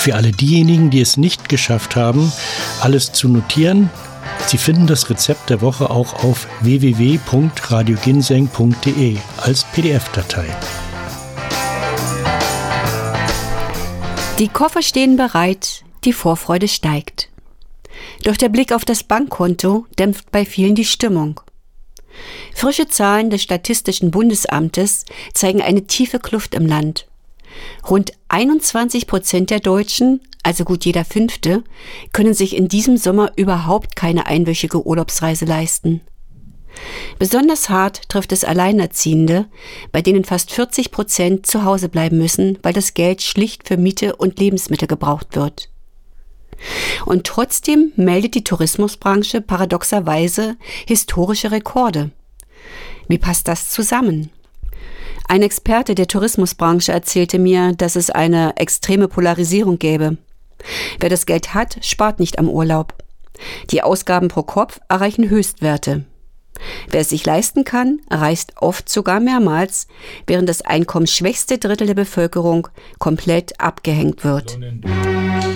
Für alle diejenigen, die es nicht geschafft haben, alles zu notieren, Sie finden das Rezept der Woche auch auf www.radioginseng.de als PDF-Datei. Die Koffer stehen bereit, die Vorfreude steigt. Doch der Blick auf das Bankkonto dämpft bei vielen die Stimmung. Frische Zahlen des Statistischen Bundesamtes zeigen eine tiefe Kluft im Land. Rund 21% der Deutschen, also gut jeder Fünfte, können sich in diesem Sommer überhaupt keine einwöchige Urlaubsreise leisten. Besonders hart trifft es Alleinerziehende, bei denen fast 40% zu Hause bleiben müssen, weil das Geld schlicht für Miete und Lebensmittel gebraucht wird. Und trotzdem meldet die Tourismusbranche paradoxerweise historische Rekorde. Wie passt das zusammen? Ein Experte der Tourismusbranche erzählte mir, dass es eine extreme Polarisierung gäbe. Wer das Geld hat, spart nicht am Urlaub. Die Ausgaben pro Kopf erreichen Höchstwerte. Wer es sich leisten kann, reist oft sogar mehrmals, während das einkommensschwächste Drittel der Bevölkerung komplett abgehängt wird.